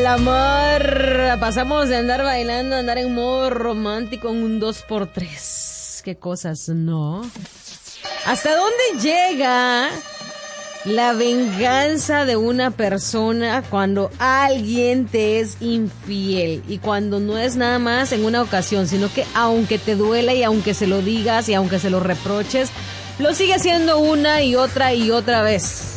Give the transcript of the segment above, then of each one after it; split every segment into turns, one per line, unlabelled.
el amor. Pasamos de andar bailando a andar en modo romántico en un 2x3. Qué cosas, ¿no? ¿Hasta dónde llega la venganza de una persona cuando alguien te es infiel? Y cuando no es nada más en una ocasión, sino que aunque te duela y aunque se lo digas y aunque se lo reproches, lo sigue haciendo una y otra vez.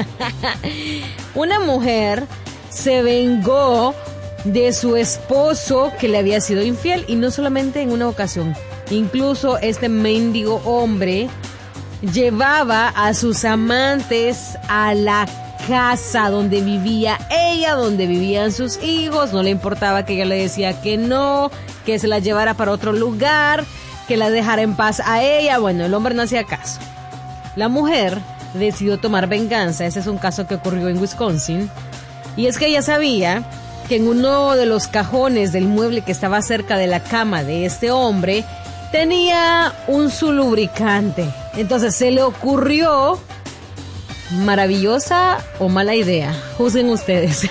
Una mujer se vengó de su esposo que le había sido infiel, y no solamente en una ocasión. Incluso este mendigo hombre llevaba a sus amantes a la casa donde vivía ella, donde vivían sus hijos. No le importaba que ella le decía que no, que se la llevara para otro lugar, que la dejara en paz a ella. Bueno, el hombre no hacía caso. La mujer decidió tomar venganza. Ese es un caso que ocurrió en Wisconsin. Y es que ella sabía que en uno de los cajones del mueble que estaba cerca de la cama de este hombre tenía su lubricante. Entonces se le ocurrió, maravillosa o mala idea, juzguen ustedes,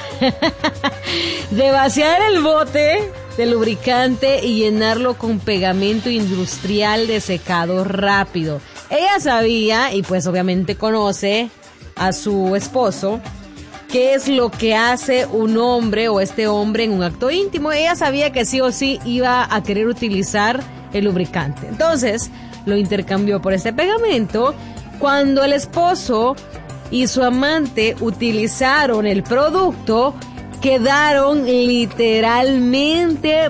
de vaciar el bote de lubricante y llenarlo con pegamento industrial de secado rápido. Ella sabía, y pues obviamente conoce a su esposo, qué es lo que hace un hombre o este hombre en un acto íntimo. Ella sabía que sí o sí iba a querer utilizar el lubricante. Entonces lo intercambió por este pegamento. Cuando el esposo y su amante utilizaron el producto, quedaron literalmente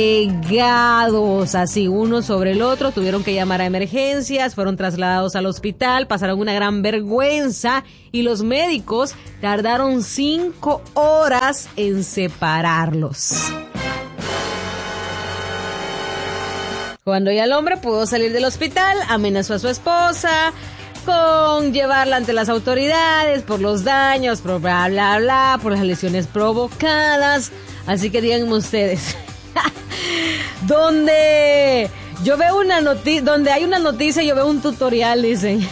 pegados, así uno sobre el otro. Tuvieron que llamar a emergencias, fueron trasladados al hospital, pasaron una gran vergüenza y los médicos tardaron 5 horas en separarlos. Cuando ya el hombre pudo salir del hospital, amenazó a su esposa con llevarla ante las autoridades por los daños, por bla, bla, bla, por las lesiones provocadas. Así que díganme ustedes, donde yo veo donde hay una noticia, yo veo un tutorial, dicen.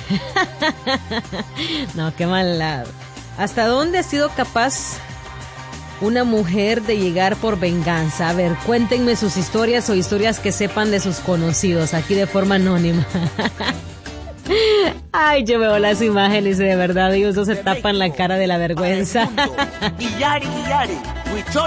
No, qué maldad. ¿Hasta dónde ha sido capaz una mujer de llegar por venganza? A ver, cuéntenme sus historias o historias que sepan de sus conocidos, aquí de forma anónima. Ay, yo veo las imágenes y de verdad ellos dos se tapan la cara de la vergüenza.
Y Yari,